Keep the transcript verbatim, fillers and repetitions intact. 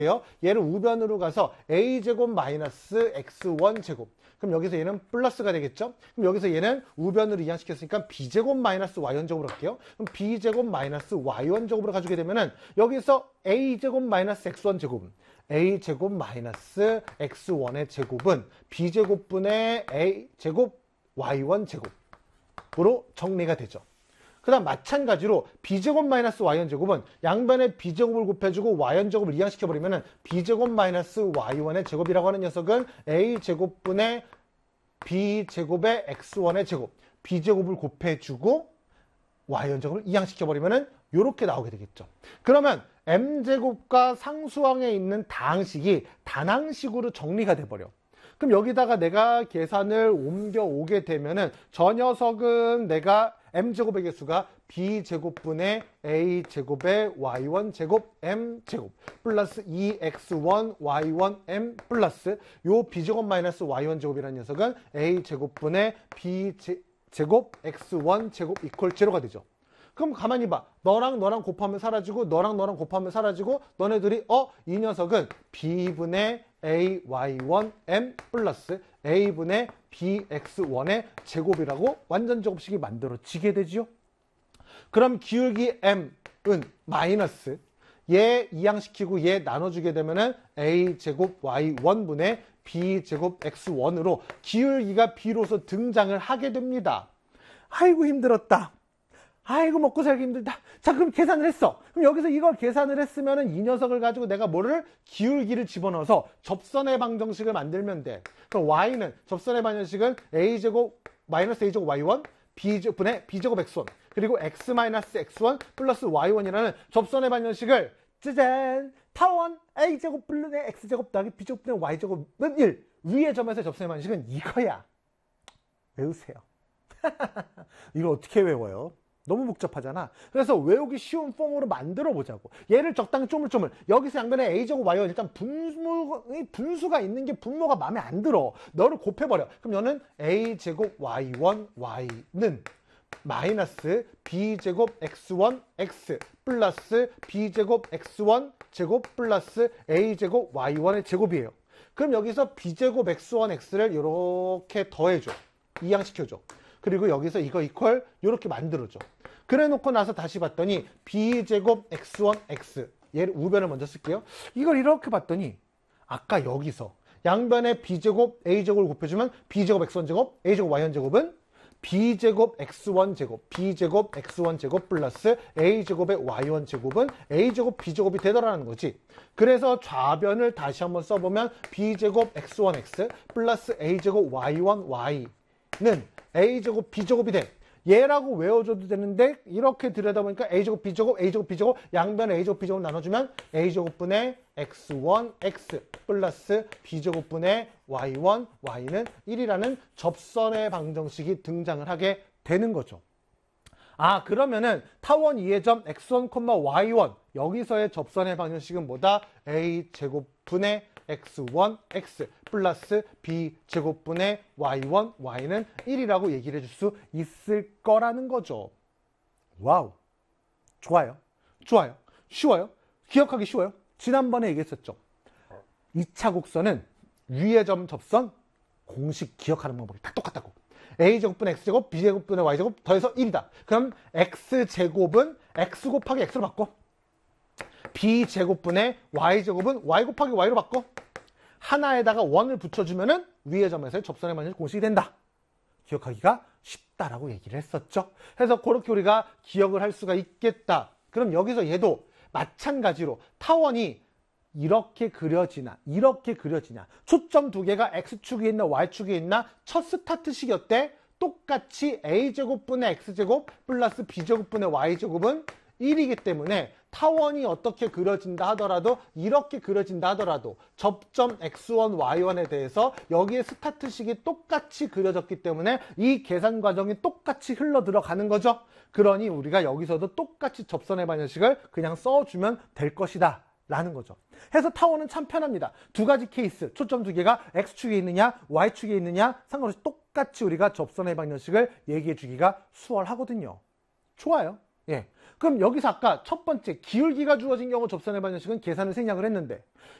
얘를 우변으로 가서 a제곱 마이너스 엑스원 제곱. 그럼 여기서 얘는 플러스가 되겠죠? 그럼 여기서 얘는 우변으로 이항시켰으니까 b제곱 마이너스 와이원 제곱으로 할게요. 그럼 b제곱 마이너스 와이원 제곱으로 가지게 되면은 여기서 a제곱 마이너스 엑스원 제곱. a제곱 마이너스 엑스원의 제곱은 b제곱분의 a제곱 와이원 제곱으로 정리가 되죠. 그 다음 마찬가지로 b제곱 마이너스 와이원 제곱은 양변에 b제곱을 곱해주고 와이원 제곱을 이항시켜버리면 b제곱 마이너스 와이원의 제곱이라고 하는 녀석은 a제곱분의 b제곱의 엑스원의 제곱, b제곱을 곱해주고 와이원 제곱을 이항시켜버리면 이렇게 나오게 되겠죠. 그러면 m제곱과 상수항에 있는 다항식이 단항식으로 정리가 돼버려. 그럼 여기다가 내가 계산을 옮겨오게 되면은 저 녀석은 내가 m제곱의 개수가 b제곱분의 a제곱의 와이원 제곱 m제곱 플러스 이 엑스원 와이원 m 플러스 요 b제곱 마이너스 와이원 제곱이라는 녀석은 a제곱분의 b제곱 엑스원 제곱 이퀄 제로가 되죠. 그럼 가만히 봐. 너랑 너랑 곱하면 사라지고 너랑 너랑 곱하면 사라지고 너네들이 어? 이 녀석은 b분의 에이와이원 엠 플러스 a분의 b엑스원의 제곱이라고 완전 제곱식이 만들어지게 되지요. 그럼 기울기 m은 마이너스 얘 이항시키고 얘 나눠주게 되면은 a제곱 와이원분의 b제곱 엑스원으로 기울기가 b로서 등장을 하게 됩니다. 아이고 힘들었다. 아이고 먹고 살기 힘들다. 자 그럼 계산을 했어. 그럼 여기서 이걸 계산을 했으면은 이 녀석을 가지고 내가 뭐를 기울기를 집어넣어서 접선의 방정식을 만들면 돼. 그럼 y는 접선의 방정식은 a제곱 마이너스 a제곱 와이원 b분의 b제곱 엑스원 그리고 x 마이너스 엑스원 플러스 와이원이라는 접선의 방정식을 짜잔 타원 a제곱 분의 x제곱 더하기 b제곱 분의 y제곱은 일 위의 점에서 접선의 방정식은 이거야. 외우세요. 이걸 어떻게 외워요? 너무 복잡하잖아. 그래서 외우기 쉬운 폼으로 만들어 보자고. 얘를 적당히 쪼물쪼물. 여기서 양변에 a제곱 와이원 일단 분수, 분수가 있는 게 분모가 마음에 안 들어. 너를 곱해버려. 그럼 너는 a제곱 와이원 y는 마이너스 b제곱 엑스원 x 플러스 b제곱 엑스원 제곱 플러스 a제곱 와이원의 제곱이에요. 그럼 여기서 b제곱 엑스원 x를 이렇게 더해줘. 이항시켜줘. 그리고 여기서 이거 이퀄 이렇게 만들어줘. 그래 놓고 나서 다시 봤더니 b제곱 엑스원 x 얘를 우변을 먼저 쓸게요. 이걸 이렇게 봤더니 아까 여기서 양변에 b제곱 a제곱을 곱해주면 b제곱 엑스원 제곱 a제곱 와이원 제곱은 b제곱 엑스원 제곱 b제곱 엑스원 제곱 플러스 a제곱의 와이원 제곱은 a제곱 b제곱이 되더라는 거지. 그래서 좌변을 다시 한번 써보면 b제곱 엑스원 x 플러스 a제곱 와이원 y는 a제곱 b제곱이 돼. 얘라고 외워줘도 되는데 이렇게 들여다보니까 a제곱 b제곱 a제곱 b제곱 양변에 a제곱 b제곱 나눠주면 a제곱분의 엑스원 x 플러스 b제곱분의 와이원 y는 일이라는 접선의 방정식이 등장을 하게 되는 거죠. 아 그러면은 타원 이의 점 엑스원, 와이원 여기서의 접선의 방정식은 뭐다? a제곱분의 엑스원 x 플러스 b제곱분의 와이원 y는 일이라고 얘기를 해줄 수 있을 거라는 거죠. 와우. 좋아요. 좋아요. 쉬워요. 기억하기 쉬워요. 지난번에 얘기했었죠. 이 차 곡선은 위의 점 접선 공식 기억하는 방법이 다 똑같다고. a제곱분의 x제곱 b제곱분의 y제곱 더해서 일이다. 그럼 x제곱은 x 곱하기 x로 바꿔. b제곱분의 y제곱은 y 곱하기 y로 바꿔. 하나에다가 원을 붙여주면은 위의 점에서의 접선의 방정식 공식이 된다. 기억하기가 쉽다라고 얘기를 했었죠. 그래서 그렇게 우리가 기억을 할 수가 있겠다. 그럼 여기서 얘도 마찬가지로 타원이 이렇게 그려지나 이렇게 그려지냐 초점 두 개가 x축에 있나 y축에 있나 첫 스타트식이었대. 똑같이 a제곱분의 x제곱 플러스 b제곱분의 y제곱은 일이기 때문에 타원이 어떻게 그려진다 하더라도 이렇게 그려진다 하더라도 접점 엑스원, 와이원에 대해서 여기에 스타트식이 똑같이 그려졌기 때문에 이 계산 과정이 똑같이 흘러 들어가는 거죠. 그러니 우리가 여기서도 똑같이 접선의 방정식을 그냥 써주면 될 것이다 라는 거죠. 해서 타원은 참 편합니다. 두 가지 케이스, 초점 두 개가 x축에 있느냐 y축에 있느냐 상관없이 똑같이 우리가 접선의 방정식을 얘기해 주기가 수월하거든요. 좋아요. 예. 그럼 여기서 아까 첫 번째 기울기가 주어진 경우 접선의 방정식은 계산을 생략을 했는데